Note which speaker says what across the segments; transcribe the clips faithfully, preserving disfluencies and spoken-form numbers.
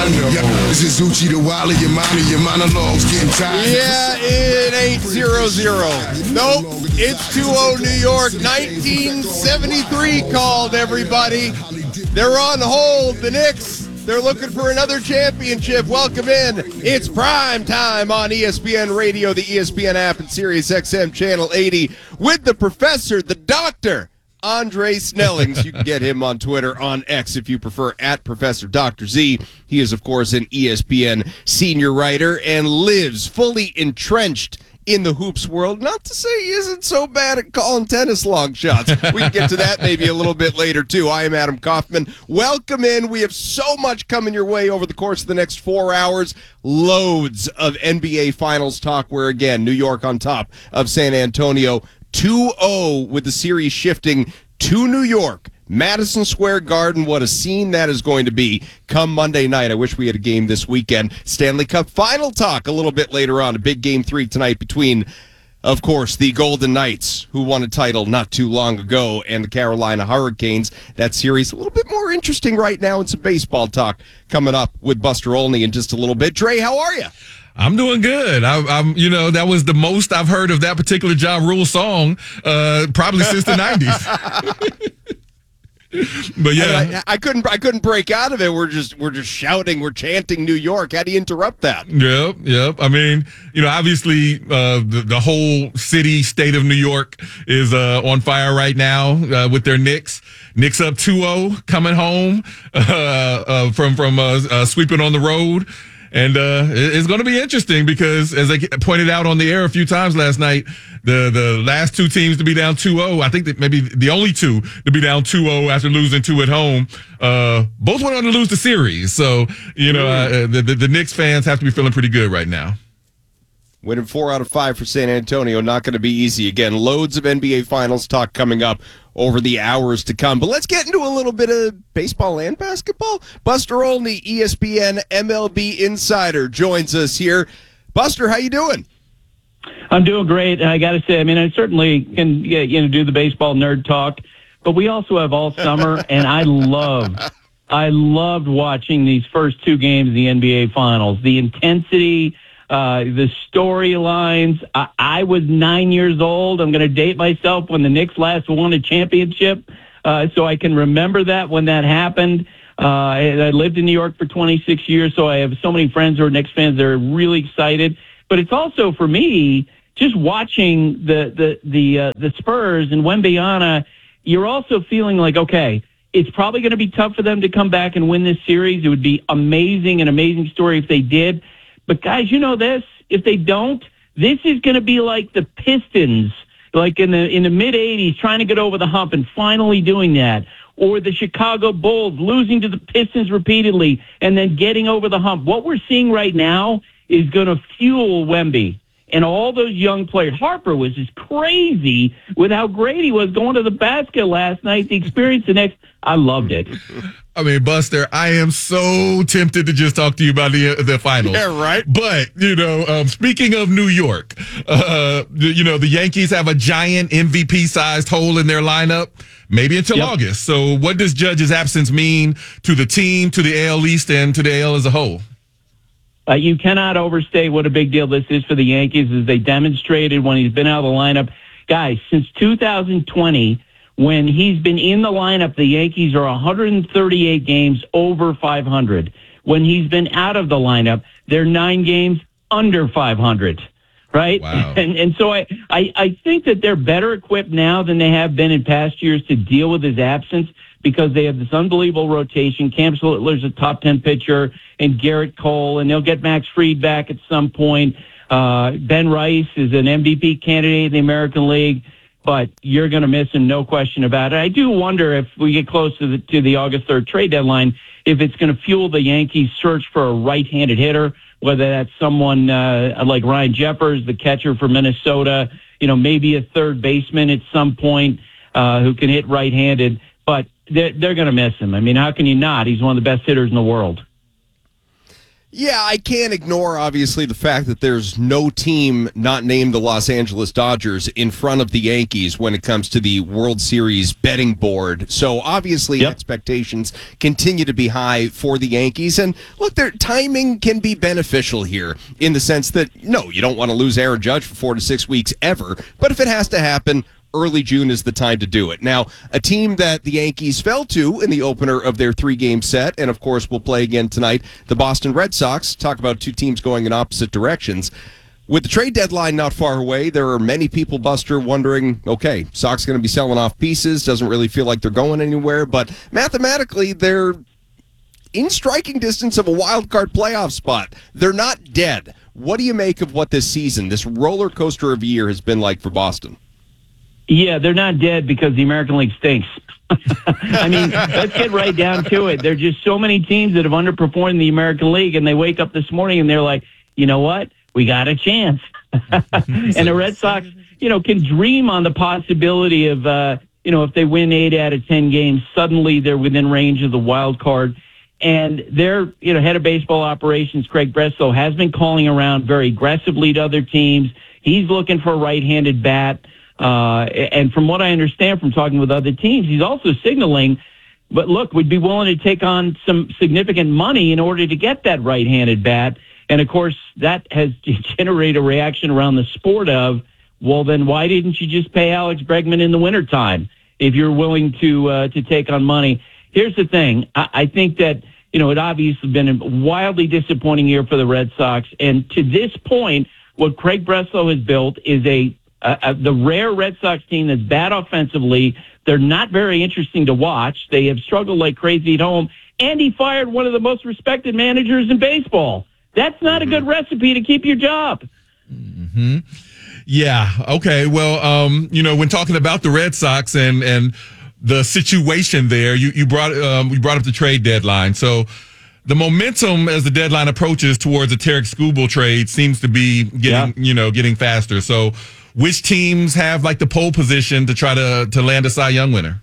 Speaker 1: This is Uchi the Wally, your mommy, your monologues getting tired.
Speaker 2: Yeah, it ain't zero zero. Nope, it's two oh New York. nineteen seventy-three called, everybody. They're on hold, the Knicks. They're looking for another championship. Welcome in. It's prime time on E S P N Radio, the E S P N app, and Sirius X M Channel eighty with the professor, the doctor, Andre Snellings. You can get him on Twitter, on X if you prefer, at Professor Doctor Z. He is, of course, an E S P N senior writer and lives fully entrenched in the hoops world. Not to say he isn't so bad at calling tennis long shots. We can get to that maybe a little bit later, too. I am Adam Kaufman. Welcome in. We have so much coming your way over the course of the next four hours. Loads of N B A Finals talk where, again, New York on top of San Antonio. two oh with the series shifting to New York. Madison Square Garden, what a scene that is going to be come Monday night. I wish we had a game this weekend. Stanley Cup final talk a little bit later on. A big game three tonight between, of course, the Golden Knights, who won a title not too long ago, and the Carolina Hurricanes. That series a little bit more interesting right now, and some baseball talk coming up with Buster Olney in just a little bit. Dre, how are you?
Speaker 3: I'm doing good. I, I'm, you know, that was the most I've heard of that particular Ja Rule song, uh, probably since the nineties. But yeah,
Speaker 2: I, mean, I, I couldn't. I couldn't break out of it. We're just, we're just shouting. We're chanting New York. How do you interrupt that?
Speaker 3: Yep, yep. I mean, you know, obviously, uh, the, the whole city, state of New York is uh, on fire right now uh, with their Knicks. Knicks up two oh, coming home uh, uh, from from uh, uh, sweeping on the road. And uh, it's going to be interesting because, as I pointed out on the air a few times last night, the, the last two teams to be down two oh, I think that maybe the only two to be down two oh after losing two at home, uh, both went on to lose the series. So, you know, uh, the, the, the Knicks fans have to be feeling pretty good right now.
Speaker 2: Winning four out of five for San Antonio, not going to be easy. Again, loads of N B A Finals talk coming up over the hours to come. But let's get into a little bit of baseball and basketball. Buster Olney, E S P N M L B insider, joins us here. Buster, how you doing?
Speaker 4: I'm doing great. I got to say, I mean, I certainly can you know do the baseball nerd talk, but we also have all summer, and I love, I loved watching these first two games of the N B A Finals. The intensity. Uh, the storylines. I, I was nine years old. I'm going to date myself when the Knicks last won a championship, uh, so I can remember that when that happened. Uh, I, I lived in New York for twenty-six years, so I have so many friends who are Knicks fans. They're really excited. But it's also, for me, just watching the the the uh, the Spurs and Wembanyama, you're also feeling like, okay, it's probably going to be tough for them to come back and win this series. It would be amazing, an amazing story if they did. But, guys, you know this, if they don't, this is going to be like the Pistons, like in the in the mid-eighties, trying to get over the hump and finally doing that, or the Chicago Bulls losing to the Pistons repeatedly and then getting over the hump. What we're seeing right now is going to fuel Wemby and all those young players. Harper was just crazy with how great he was going to the basket last night. The experience the next, I loved it.
Speaker 3: I mean, Buster, I am so tempted to just talk to you about the the finals.
Speaker 2: Yeah, right.
Speaker 3: But, you know, um, speaking of New York, uh, you know, the Yankees have a giant M V P-sized hole in their lineup, maybe until yep. August. So what does Judge's absence mean to the team, to the A L East, and to the A L as a whole?
Speaker 4: Uh, you cannot overstate what a big deal this is for the Yankees, as they demonstrated when he's been out of the lineup. Guys, since two thousand twenty, when he's been in the lineup, the Yankees are one hundred thirty-eight games over five hundred. When he's been out of the lineup, they're nine games under five hundred, right?
Speaker 3: Wow.
Speaker 4: And and so I, I, I think that they're better equipped now than they have been in past years to deal with his absence, because they have this unbelievable rotation. Cam Littler's a top ten pitcher, and Garrett Cole, and they'll get Max Fried back at some point. Uh, Ben Rice is an M V P candidate in the American League, but you're going to miss him, no question about it. I do wonder if we get close to the, to the August third trade deadline, if it's going to fuel the Yankees' search for a right-handed hitter, whether that's someone uh, like Ryan Jeffers, the catcher for Minnesota, you know, maybe a third baseman at some point uh, who can hit right-handed. But they're, they're going to miss him. I mean, how can you not? He's one of the best hitters in the world.
Speaker 2: Yeah, I can't ignore, obviously, the fact that there's no team not named the Los Angeles Dodgers in front of the Yankees when it comes to the World Series betting board. So, obviously,
Speaker 4: Yep.
Speaker 2: expectations continue to be high for the Yankees. And, look, their timing can be beneficial here in the sense that, no, you don't want to lose Aaron Judge for four to six weeks ever. But if it has to happen, early June is the time to do it. Now, a team that the Yankees fell to in the opener of their three-game set, and of course will play again tonight, the Boston Red Sox. Talk about two teams going in opposite directions. With the trade deadline not far away, there are many people, Buster, wondering, okay, Sox going to be selling off pieces, doesn't really feel like they're going anywhere, but mathematically they're in striking distance of a wild card playoff spot. They're not dead. What do you make of what this season, this roller coaster of a year, has been like for Boston?
Speaker 4: Yeah, they're not dead because the American League stinks. I mean, let's get right down to it. There are just so many teams that have underperformed in the American League, and they wake up this morning and they're like, you know what? We got a chance. And the Red Sox, you know, can dream on the possibility of, uh, you know, if they win eight out of ten games, suddenly they're within range of the wild card. And their, you know, head of baseball operations, Craig Breslow, has been calling around very aggressively to other teams. He's looking for a right-handed bat. Uh, and from what I understand from talking with other teams, he's also signaling, but look, we'd be willing to take on some significant money in order to get that right-handed bat. And of course, that has generated a reaction around the sport of, well, then why didn't you just pay Alex Bregman in the wintertime if you're willing to, uh, to take on money? Here's the thing. I, I think that, you know, it obviously been a wildly disappointing year for the Red Sox. And to this point, what Craig Breslow has built is a Uh, uh, the rare Red Sox team that's bad offensively. They're not very interesting to watch. They have struggled like crazy at home. And he fired one of the most respected managers in baseball. That's not mm-hmm. a good recipe to keep your job.
Speaker 3: Mm-hmm. Yeah. Okay. Well, um, you know, when talking about the Red Sox and, and the situation there, you, you brought, um, you brought up the trade deadline. So the momentum as the deadline approaches towards the Tarek Skubal trade seems to be getting, yeah. you know, getting faster. So, which teams have like the pole position to try to, to land a Cy Young winner?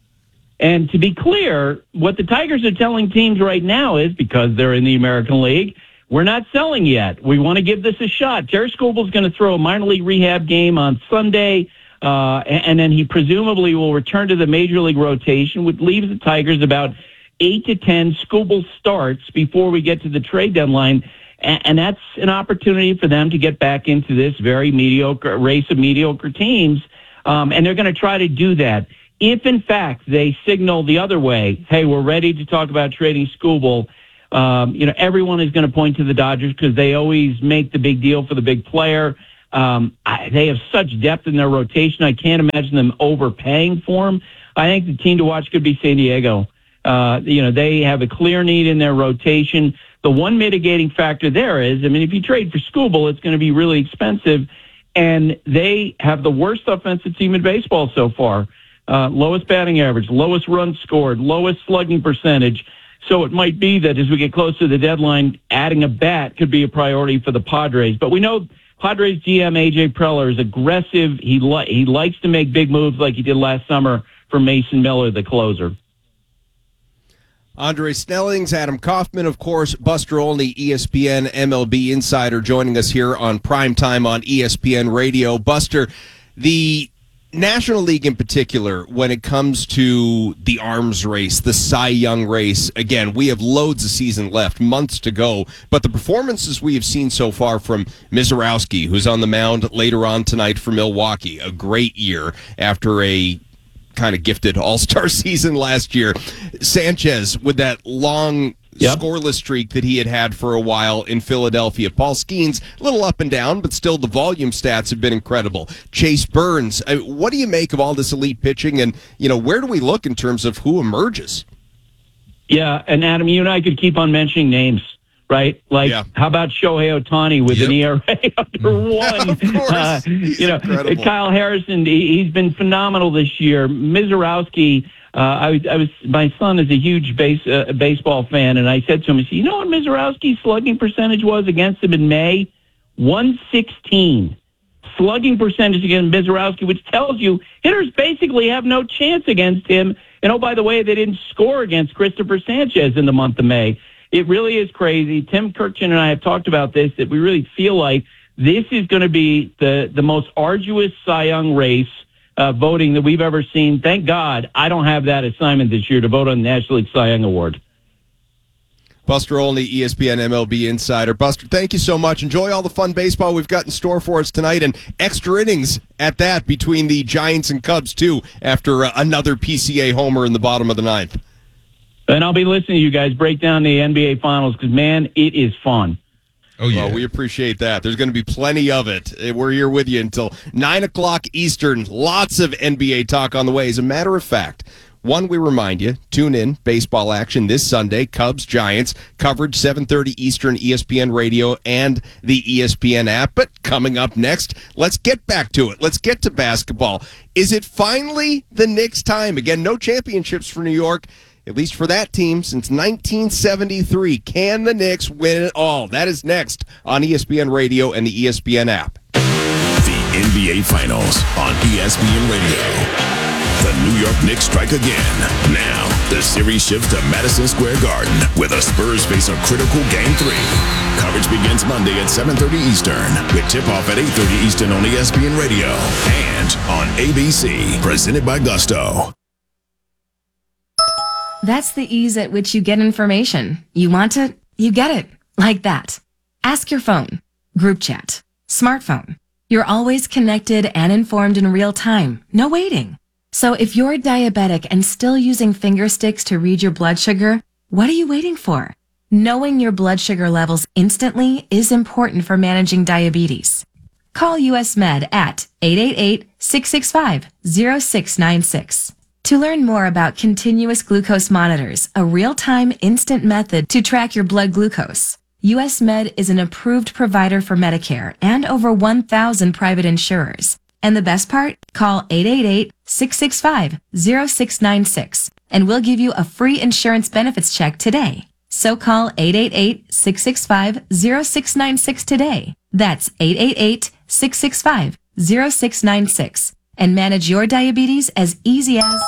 Speaker 4: And to be clear, what the Tigers are telling teams right now is, because they're in the American League, we're not selling yet. We want to give this a shot. Tarek Skubal is going to throw a minor league rehab game on Sunday, uh, and, and then he presumably will return to the major league rotation, which leaves the Tigers about eight to ten Skubal starts before we get to the trade deadline. And that's an opportunity for them to get back into this very mediocre race of mediocre teams. Um, and they're going to try to do that. If, in fact, they signal the other way, hey, we're ready to talk about trading Skubal, um, you know, everyone is going to point to the Dodgers because they always make the big deal for the big player. Um, I, they have such depth in their rotation. I can't imagine them overpaying for him. I think the team to watch could be San Diego. Uh, you know, they have a clear need in their rotation. The one mitigating factor there is, I mean, if you trade for Skubal, it's going to be really expensive, and they have the worst offensive team in baseball so far. Uh, lowest batting average, lowest runs scored, lowest slugging percentage. So it might be that as we get close to the deadline, adding a bat could be a priority for the Padres. But we know Padres G M A J Preller is aggressive. He li- he likes to make big moves like he did last summer for Mason Miller, the closer.
Speaker 2: Andre Snellings, Adam Kaufman, of course, Buster Olney, E S P N M L B insider, joining us here on Primetime on E S P N Radio. Buster, the National League in particular, when it comes to the arms race, the Cy Young race, again, we have loads of season left, months to go, but the performances we have seen so far from Mizorowski, who's on the mound later on tonight for Milwaukee, a great year after a kind of gifted all-star season last year. Sanchez with that long yep. scoreless streak that he had had for a while in Philadelphia. Paul Skeens, a little up and down, but still the volume stats have been incredible. Chase Burns, I mean, what do you make of all this elite pitching, and you know, where do we look in terms of who emerges?
Speaker 4: Yeah, and Adam, you and I could keep on mentioning names, right? Like, yeah. how about Shohei Ohtani with yep. an E R A under one?
Speaker 2: Of course. Uh,
Speaker 4: you know,
Speaker 2: incredible.
Speaker 4: Kyle Harrison, he, he's been phenomenal this year. Mizorowski, uh, I, I was, my son is a huge base, uh, baseball fan, and I said to him, I said, you know what Mizorowski's slugging percentage was against him in May? one sixteen. Slugging percentage against Mizorowski, which tells you hitters basically have no chance against him. And oh, by the way, they didn't score against Christopher Sanchez in the month of May. it really is crazy. Tim Kirkchin and I have talked about this, that we really feel like this is going to be the, the most arduous Cy Young race uh, voting that we've ever seen. Thank God I don't have that assignment this year to vote on the National League Cy Young Award.
Speaker 2: Buster Olney, E S P N M L B Insider. Buster, thank you so much. Enjoy all the fun baseball we've got in store for us tonight, and extra innings at that between the Giants and Cubs, too, after uh, another P C A homer in the bottom of the ninth.
Speaker 4: And I'll be listening to you guys break down the N B A Finals because, man, it is fun.
Speaker 3: Oh, yeah.
Speaker 2: Well, we appreciate that. There's going to be plenty of it. We're here with you until nine o'clock Eastern. Lots of N B A talk on the way. As a matter of fact, one, we remind you, tune in, baseball action this Sunday, Cubs, Giants, coverage seven thirty Eastern, E S P N Radio and the E S P N app. But coming up next, let's get back to it. Let's get to basketball. Is it finally the Knicks' time? Again, no championships for New York, at least for that team, since nineteen seventy-three. Can the Knicks win it all? That is next on E S P N Radio and the E S P N app.
Speaker 5: The N B A Finals on E S P N Radio. The New York Knicks strike again. Now, the series shifts to Madison Square Garden, where the Spurs face a critical Game three. Coverage begins Monday at seven thirty Eastern, with tip-off at eight thirty Eastern on E S P N Radio and on A B C, presented by Gusto.
Speaker 6: That's the ease at which you get information. You want it, you get it. Like that. Ask your phone. Group chat. Smartphone. You're always connected and informed in real time. No waiting. So if you're diabetic and still using finger sticks to read your blood sugar, what are you waiting for? Knowing your blood sugar levels instantly is important for managing diabetes. Call U S Med at eight eight eight, six six five, zero six nine six. To learn more about continuous glucose monitors, a real-time instant method to track your blood glucose, U S Med is an approved provider for Medicare and over one thousand private insurers. And the best part? Call eight eight eight, six six five, zero six nine six and we'll give you a free insurance benefits check today. So call eight eight eight, six six five, zero six nine six today. That's eight eight eight, six six five, zero six nine six and manage your diabetes as easy as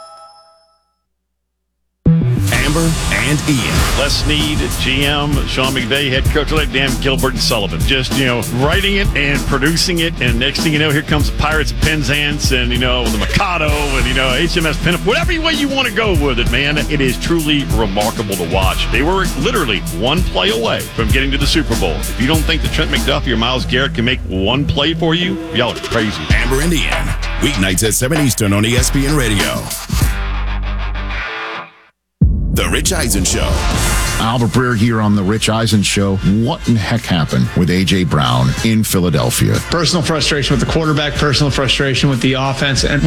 Speaker 5: Amber and Ian.
Speaker 7: Les Snead, G M, Sean McVay, head coach, like Dan Gilbert and Sullivan. Just, you know, writing it and producing it. And next thing you know, here comes the Pirates of Penzance and, you know, the Mikado and, you know, H M S Pinup. Whatever way you want to go with it, man. It is truly remarkable to watch. They were literally one play away from getting to the Super Bowl. If you don't think that Trent McDuffie or Myles Garrett can make one play for you, y'all are crazy.
Speaker 5: Amber and Ian. Weeknights at seven Eastern on E S P N Radio. The Rich Eisen Show.
Speaker 8: Albert Breer here on The Rich Eisen Show. What in the heck happened with A J. Brown in Philadelphia?
Speaker 9: Personal frustration with the quarterback, personal frustration with the offense, and